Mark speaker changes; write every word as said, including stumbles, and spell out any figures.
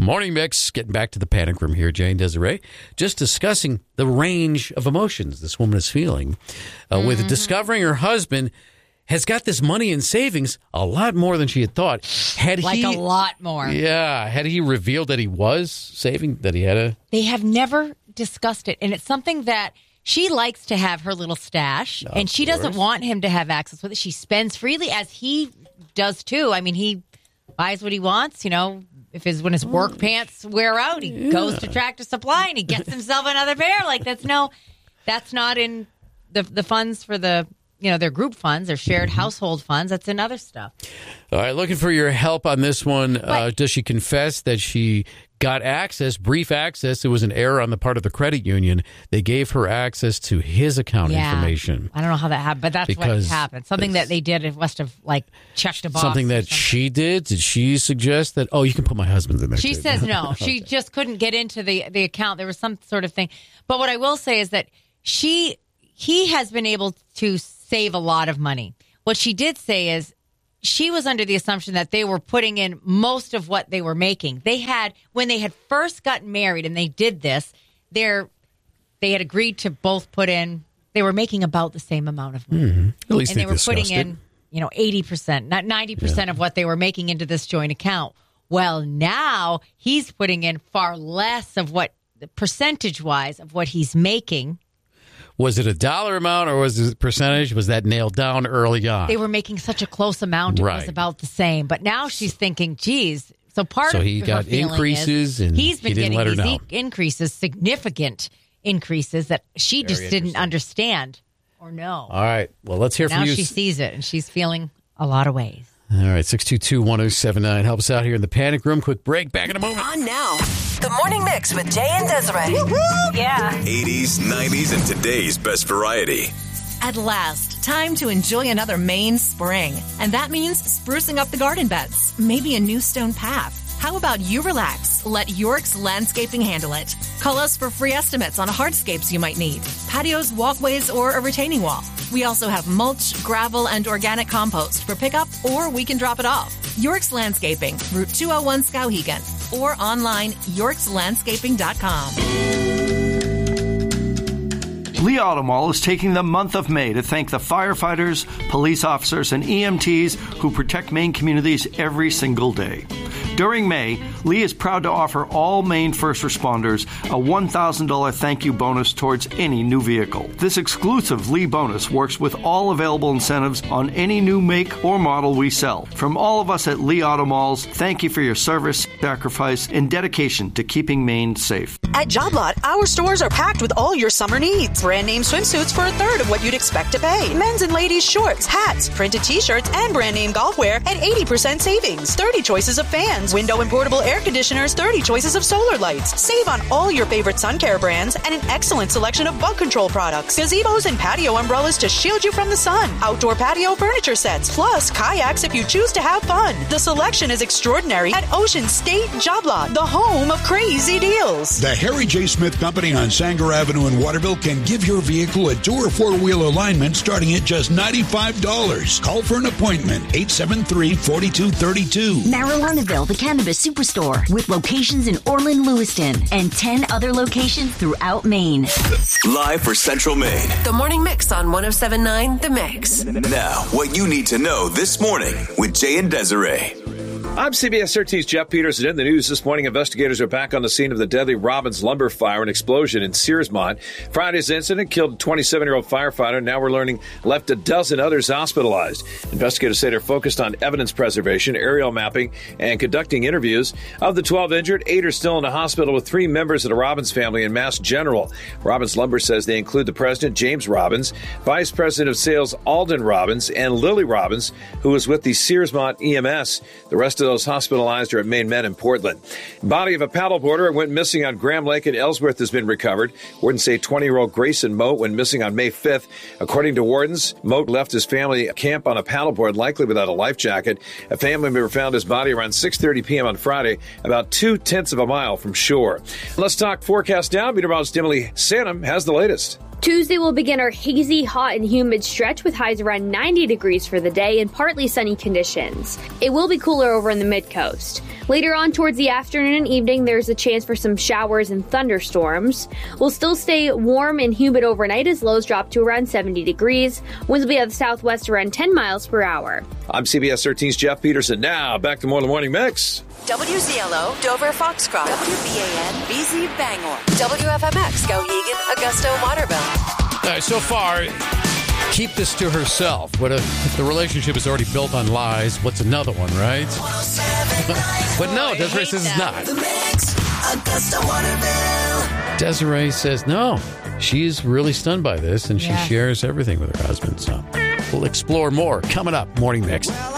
Speaker 1: Morning Mix, getting back to the panic room here, Jay and Desiree, just discussing the range of emotions this woman is feeling uh, mm-hmm. with discovering her husband has got this money in savings a lot more than she had thought. Had
Speaker 2: like
Speaker 1: he,
Speaker 2: a lot more.
Speaker 1: Yeah. Had he revealed that he was saving, that he had a...
Speaker 2: They have never discussed it, and it's something that she likes to have her little stash, of and she course. doesn't want him to have access with it. She spends freely, as he does too. I mean, he buys what he wants, you know. If his when his work pants wear out, he yeah. goes to Tractor Supply and he gets himself another pair. Like that's no, that's not in the the funds for the you know their group funds or shared mm-hmm. household funds. That's in other stuff.
Speaker 1: All right, looking for your help on this one. Uh, does she confess that she got access, brief access? It was an error on the part of the credit union. They gave her access to his account
Speaker 2: yeah.
Speaker 1: information.
Speaker 2: I don't know how that happened, but that's
Speaker 1: because
Speaker 2: what happened. Something that they did, it must have like checked a box.
Speaker 1: Something that
Speaker 2: something.
Speaker 1: she did? Did she suggest that, oh, you can put my husband in there?
Speaker 2: She
Speaker 1: too.
Speaker 2: says no.
Speaker 1: Okay.
Speaker 2: She just couldn't get into the, the account. There was some sort of thing. But what I will say is that she he has been able to save a lot of money. What she did say is, she was under the assumption that they were putting in most of what they were making. They had, when they had first gotten married and they did this, they're, they had agreed to both put in, they were making about the same amount of money.
Speaker 1: Mm-hmm. At least
Speaker 2: and
Speaker 1: they,
Speaker 2: they were putting
Speaker 1: it.
Speaker 2: in, you know, eighty percent, not ninety percent yeah. of what they were making into this joint account. Well, now he's putting in far less of what, percentage-wise, of what he's making.
Speaker 1: Was it a dollar amount or was it a percentage? Was that nailed down early on?
Speaker 2: They were making such a close amount. It right. was about the same. But now she's thinking, geez. So part
Speaker 1: so
Speaker 2: of
Speaker 1: he
Speaker 2: her
Speaker 1: got increases and
Speaker 2: he's been
Speaker 1: he didn't
Speaker 2: getting
Speaker 1: let her
Speaker 2: these
Speaker 1: know.
Speaker 2: e- increases, significant increases that she
Speaker 1: Very
Speaker 2: just didn't understand or know.
Speaker 1: All right. Well, let's hear
Speaker 2: now
Speaker 1: from you.
Speaker 2: Now she sees it and she's feeling a lot of ways.
Speaker 1: All right, six two two, one oh seven nine. Help us out here in the panic room. Quick break. Back in a moment.
Speaker 3: On now. The Morning Mix with Jay and Desiree. Woo-hoo! Yeah.
Speaker 4: eighties, nineties, and today's best variety.
Speaker 5: At last, time to enjoy another Maine spring. And that means sprucing up the garden beds. Maybe a new stone path. How about you relax? Let York's Landscaping handle it. Call us for free estimates on hardscapes you might need. Patios, walkways, or a retaining wall. We also have mulch, gravel, and organic compost for pickup, or we can drop it off. York's Landscaping, Route two oh one Skowhegan, or online, yorks landscaping dot com.
Speaker 6: Lee Auto Mall is taking the month of May to thank the firefighters, police officers, and E M Ts who protect Maine communities every single day. During May, Lee is proud to offer all Maine first responders a one thousand dollars thank you bonus towards any new vehicle. This exclusive Lee bonus works with all available incentives on any new make or model we sell. From all of us at Lee Auto Malls, thank you for your service, sacrifice, and dedication to keeping Maine safe.
Speaker 3: At Job Lot, our stores are packed with all your summer needs. Brand name swimsuits for a third of what you'd expect to pay. Men's and ladies' shorts, hats, printed t-shirts, and brand name golf wear at eighty percent savings. thirty choices of fans, window and portable air conditioners, thirty choices of solar lights. Save on all your favorite sun care brands and an excellent selection of bug control products. Gazebos and patio umbrellas to shield you from the sun. Outdoor patio furniture sets, plus kayaks if you choose to have fun. The selection is extraordinary at Ocean State Job Lot, the home of crazy deals.
Speaker 7: The Harry J. Smith Company on Sanger Avenue in Waterville can give your vehicle a two or four-wheel alignment starting at just ninety-five dollars. Call for an appointment, eight seven three, four two three two.
Speaker 8: Marijuanaville, the Cannabis Superstore, with locations in Orland, Lewiston, and ten other locations throughout Maine.
Speaker 4: Live for Central Maine.
Speaker 3: The Morning Mix on one oh seven point nine The Mix.
Speaker 4: Now, what you need to know this morning with Jay and Desiree.
Speaker 9: I'm C B S thirteen's Jeff Peterson. In the news this morning, investigators are back on the scene of the deadly Robbins lumber fire and explosion in Searsmont. Friday's incident killed a twenty-seven-year-old firefighter. Now we're learning left a dozen others hospitalized. Investigators say they're focused on evidence preservation, aerial mapping, and conducting interviews. Of the twelve injured, eight are still in the hospital with three members of the Robbins family in Mass General. Robbins Lumber says they include the president, James Robbins, vice president of sales, Alden Robbins, and Lily Robbins, who was with the Searsmont E M S. The rest of those hospitalized are at Maine Med in Portland. Body of a paddleboarder went missing on Graham Lake in Ellsworth has been recovered. Wardens say twenty-year-old Grayson Moat went missing on May fifth. According to wardens, Moat left his family camp on a paddleboard, likely without a life jacket. A family member found his body around six thirty p.m. on Friday, about two-tenths of a mile from shore. Let's talk forecast now. Meteorologist Emily Sanum has the latest.
Speaker 10: Tuesday will begin our hazy, hot, and humid stretch with highs around ninety degrees for the day and partly sunny conditions. It will be cooler over in the mid-coast. Later on towards the afternoon and evening, there's a chance for some showers and thunderstorms. We'll still stay warm and humid overnight as lows drop to around seventy degrees. Winds will be out of the southwest around ten miles per hour.
Speaker 9: I'm C B S thirteen's Jeff Peterson. Now, back to more of the Morning Mix.
Speaker 11: W Z L O, Dover, Foxcroft. W B A N, B Z, Bangor. W F M X, Skowhegan, Augusta, Waterville.
Speaker 1: All right, so far, keep this to herself. What if, if the relationship is already built on lies? What's another one, right? But no, Desiree says it's not.
Speaker 12: The Mix, Augusta, Waterville.
Speaker 1: Desiree says no. She's really stunned by this, and she
Speaker 2: Yeah.
Speaker 1: shares everything with her husband. So we'll explore more coming up. Morning Mix.